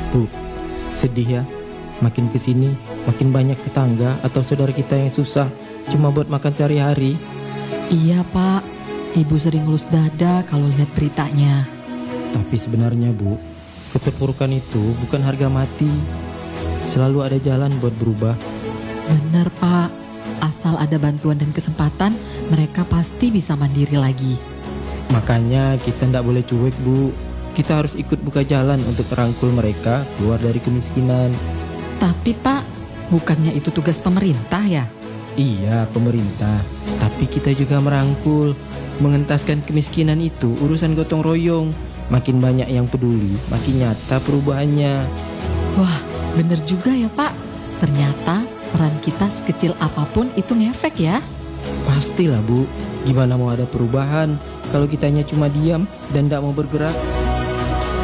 Bu, sedih ya. Makin kesini, makin banyak tetangga atau saudara kita yang susah cuma buat makan sehari-hari. Iya Pak, Ibu sering ngelus dada kalau lihat beritanya. Tapi sebenarnya Bu, keterpurukan itu bukan harga mati. Selalu ada jalan buat berubah. Bener Pak, asal ada bantuan dan kesempatan, mereka pasti bisa mandiri lagi. Makanya kita tidak boleh cuek Bu. Kita harus ikut buka jalan untuk merangkul mereka keluar dari kemiskinan. Tapi Pak, bukannya itu tugas pemerintah ya? Iya, pemerintah. Tapi kita juga merangkul. Mengentaskan kemiskinan itu urusan gotong royong. Makin banyak yang peduli, makin nyata perubahannya. Wah, bener juga ya Pak. Ternyata peran kita sekecil apapun itu ngefek ya. Pastilah Bu. Gimana mau ada perubahan kalau kitanya cuma diam dan tidak mau bergerak?